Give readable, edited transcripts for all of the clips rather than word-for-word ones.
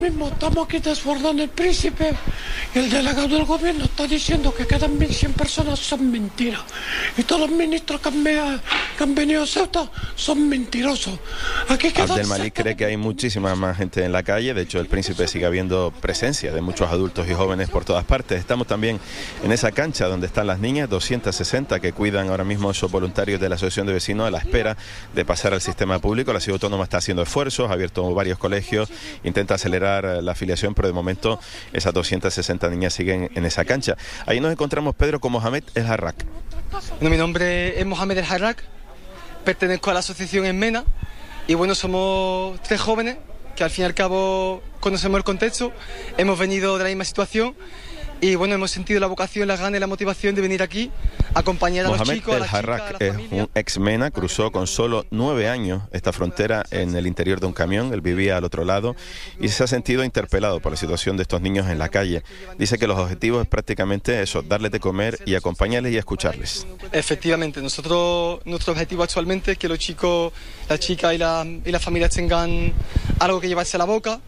Mismo estamos aquí desbordando el Príncipe y el delegado del gobierno está diciendo que quedan 1.100 personas, son mentiras. Y todos los ministros que han venido a Ceuta son mentirosos. Aquí quedan Abdelmalik cree que hay muchísima más gente en la calle. De hecho, el Príncipe sigue habiendo presencia de muchos adultos y jóvenes por todas partes. Estamos también en esa cancha donde están las niñas, 260 que cuidan ahora mismo esos voluntarios de la Asociación de Vecinos a la espera de pasar al sistema público. La Ciudad Autónoma está haciendo esfuerzos, ha abierto varios colegios, intenta acelerar la afiliación, pero de momento esas 260 niñas siguen en esa cancha. Ahí nos encontramos, Pedro, con Mohamed El Harrak. Bueno, mi nombre es Mohamed El Harrak, pertenezco a la asociación en Mena y bueno, somos 3 jóvenes que al fin y al cabo conocemos el contexto, hemos venido de la misma situación y bueno, hemos sentido la vocación, las ganas y la motivación de venir aquí a acompañar a los chicos, a las chicas, a la Mohamed El Harrak es un ex-MENA, cruzó con solo 9 años esta frontera en el interior de un camión, él vivía al otro lado y se ha sentido interpelado por la situación de estos niños en la calle. Dice que los objetivos es prácticamente eso, darles de comer y acompañarles y escucharles. Efectivamente, nuestro objetivo actualmente es que los chicos, las chicas y las familias tengan algo que llevarse a la boca,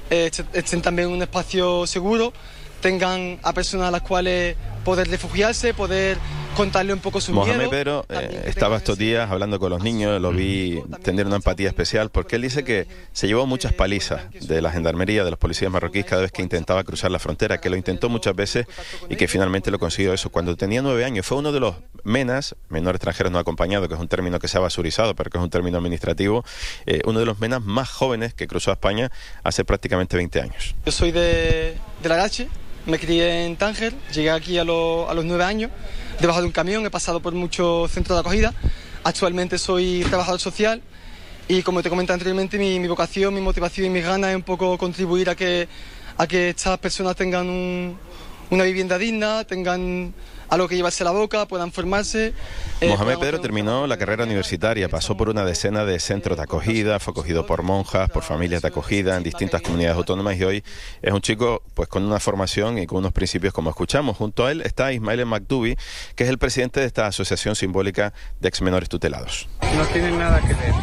estén también en un espacio seguro, tengan a personas a las cuales poder refugiarse, poder contarle un poco su miedo. Mohamed Pedro estaba estos días hablando con los niños, lo vi tener una empatía especial porque él dice que se llevó muchas palizas de la gendarmería, de los policías marroquíes cada vez que intentaba cruzar la frontera, que lo intentó muchas veces y que finalmente lo consiguió eso. Cuando tenía 9 años fue uno de los MENAs, menor extranjeros no acompañado, que es un término que se ha basurizado, pero que es un término administrativo, uno de los MENAs más jóvenes que cruzó a España hace prácticamente 20 años. Yo soy de Larache, me crié en Tánger, llegué aquí a los 9 años, debajo de un camión, he pasado por muchos centros de acogida, actualmente soy trabajador social y como te comenté anteriormente, mi vocación, mi motivación y mis ganas es un poco contribuir a que estas personas tengan una vivienda digna, tengan algo que llevarse a la boca, puedan formarse. Mohamed Pedro terminó la carrera universitaria, pasó por una decena de centros de acogida, fue acogido por monjas, por familias de acogida en distintas comunidades autónomas y hoy es un chico pues con una formación y con unos principios como escuchamos. Junto a él está Ismail El Makdoubi, que es el presidente de esta asociación simbólica de exmenores tutelados. No tienen nada que ver.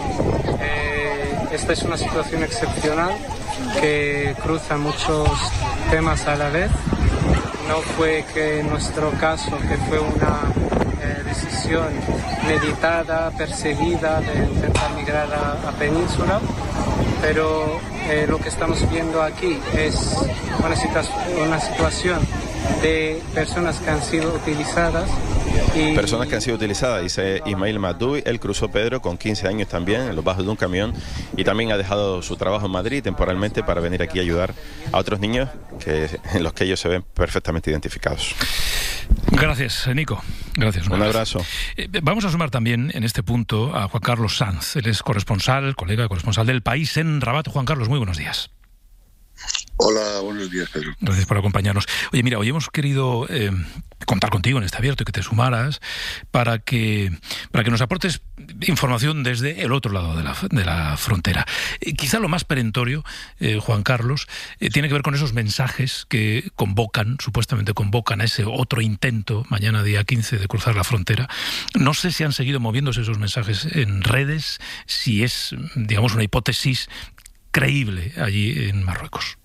Esta es una situación excepcional que cruza muchos temas a la vez. No fue que en nuestro caso, que fue una decisión meditada, perseguida de intentar migrar a Península, pero lo que estamos viendo aquí es una situación de personas que han sido utilizadas. Personas que han sido utilizadas, dice Ismail Makdoubi. Él cruzó, Pedro, con 15 años también, en los bajos de un camión, y también ha dejado su trabajo en Madrid temporalmente para venir aquí a ayudar a otros niños en los que ellos se ven perfectamente identificados. Gracias, Nico. Gracias. Un abrazo. Vamos a sumar también en este punto a Juan Carlos Sanz. Él es corresponsal del País en Rabat. Juan Carlos, muy buenos días. Hola, buenos días, Pedro. Gracias por acompañarnos. Oye, mira, hoy hemos querido contar contigo en este abierto y que te sumaras para que nos aportes información desde el otro lado de la frontera. Quizá lo más perentorio, Juan Carlos, tiene que ver con esos mensajes que supuestamente convocan a ese otro intento, mañana día 15, de cruzar la frontera. No sé si han seguido moviéndose esos mensajes en redes, si es, digamos, una hipótesis creíble allí en Marruecos.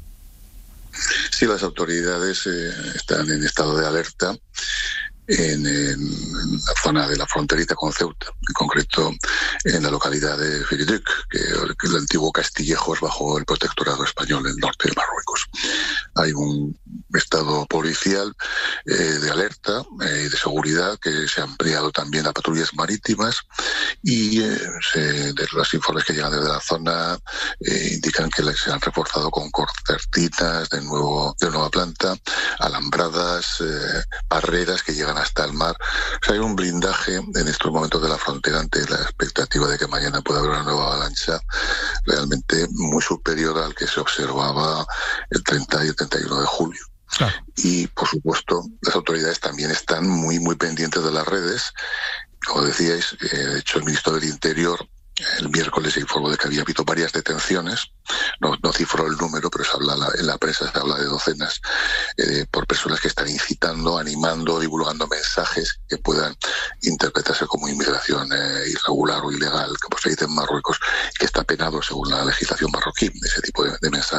Sí, las autoridades están en estado de alerta en la zona de la fronteriza con Ceuta, en concreto en la localidad de Firiduc, que el antiguo Castillejos bajo el protectorado español en el norte de Marruecos. Hay un estado policial de alerta y de seguridad que se ha ampliado también a patrullas marítimas y de los informes que llegan desde la zona indican que se han reforzado con concertinas de nueva planta, alambradas, barreras que llegan hasta el mar. O sea, hay un blindaje en estos momentos de la frontera ante la expectativa de que mañana pueda haber una nueva avalancha realmente muy superior al que se observaba el 30 y el 31 de julio. Claro. Y, por supuesto, las autoridades también están muy, muy pendientes de las redes. Como decíais, de hecho, el ministro del Interior el miércoles se informó de que había habido varias detenciones, no cifró el número, pero en la prensa se habla de docenas, por personas que están incitando, animando, divulgando mensajes que puedan interpretarse como inmigración irregular o ilegal, como se dice en Marruecos, que está penado según la legislación marroquí, ese tipo de mensajes.